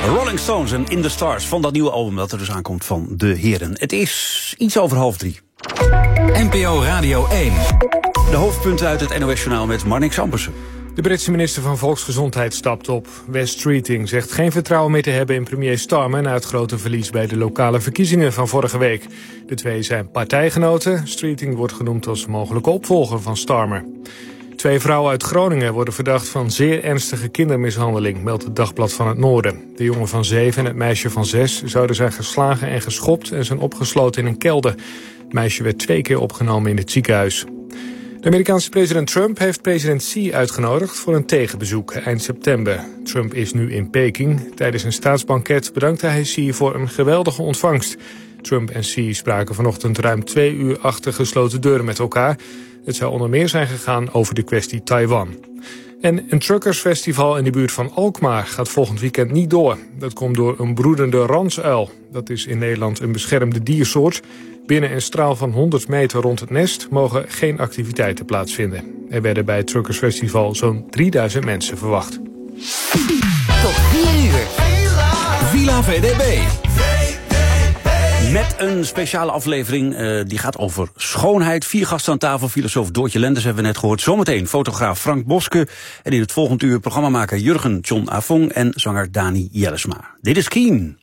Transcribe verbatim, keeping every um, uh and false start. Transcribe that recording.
Rolling Stones en In the Stars van dat nieuwe album dat er dus aankomt van de heren. Het is iets over half drie. N P O Radio één. De hoofdpunten uit het N O S-journaal met Marnix Ampersen. De Britse minister van Volksgezondheid stapt op. Wes Streeting zegt geen vertrouwen meer te hebben in premier Starmer na het grote verlies bij de lokale verkiezingen van vorige week. De twee zijn partijgenoten. Streeting wordt genoemd als mogelijke opvolger van Starmer. Twee vrouwen uit Groningen worden verdacht van zeer ernstige kindermishandeling, meldt het Dagblad van het Noorden. De jongen van zeven en het meisje van zes zouden zijn geslagen en geschopt en zijn opgesloten in een kelder. Het meisje werd twee keer opgenomen in het ziekenhuis. De Amerikaanse president Trump heeft president Xi uitgenodigd voor een tegenbezoek eind september. Trump is nu in Peking. Tijdens een staatsbanket bedankte hij Xi voor een geweldige ontvangst. Trump en Xi spraken vanochtend ruim twee uur achter gesloten deuren met elkaar. Het zou onder meer zijn gegaan over de kwestie Taiwan. En een truckersfestival in de buurt van Alkmaar gaat volgend weekend niet door. Dat komt door een broedende ransuil. Dat is in Nederland een beschermde diersoort. Binnen een straal van honderd meter rond het nest mogen geen activiteiten plaatsvinden. Er werden bij het truckersfestival zo'n drieduizend mensen verwacht. Tot vier uur. Villa V D B. Met een speciale aflevering, uh, die gaat over schoonheid. Vier gasten aan tafel, filosoof Doortje Lenders hebben we net gehoord. Zometeen fotograaf Frank Boske. En in het volgende uur programmamaker Jurgen John Afong en zanger Dani Jellesma. Dit is Keen.